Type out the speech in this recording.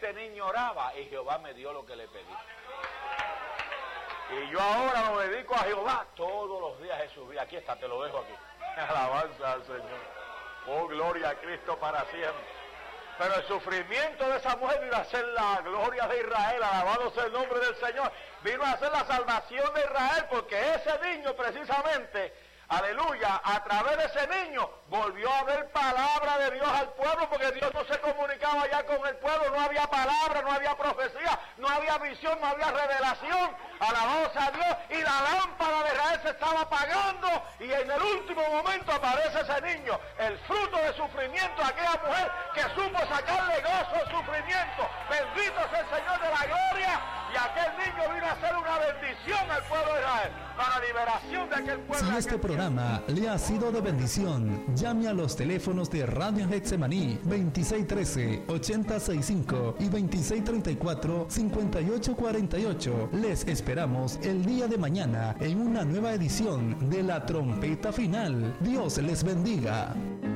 este niño oraba y Jehová me dio lo que le pedí. Y yo ahora lo dedico a Jehová todos los días de su vida. Aquí está, te lo dejo aquí. Alabanza al Señor. Oh, gloria a Cristo para siempre. Pero el sufrimiento de esa mujer vino a ser la gloria de Israel. Alabado sea el nombre del Señor. Vino a ser la salvación de Israel, porque ese niño precisamente, aleluya, a través de ese niño volvió a haber palabra de Dios al pueblo, porque Dios no se comunicaba ya con el pueblo, no había palabra, no había profecía, no había visión, no había revelación. Alabado sea Dios, y la lámpara de Israel se estaba apagando, y en el último momento aparece ese niño, el fruto de sufrimiento, aquella mujer que supo sacarle gozo al sufrimiento. Bendito sea el Señor de la gloria, y aquel niño vino a ser una bendición al pueblo de Israel, para liberación de aquel pueblo. Si este programa le ha sido de bendición, llame a los teléfonos de Radio Getsemaní 2613-8065 y 2634-5848. Les esperamos el día de mañana en una nueva edición de La Trompeta Final. Dios les bendiga.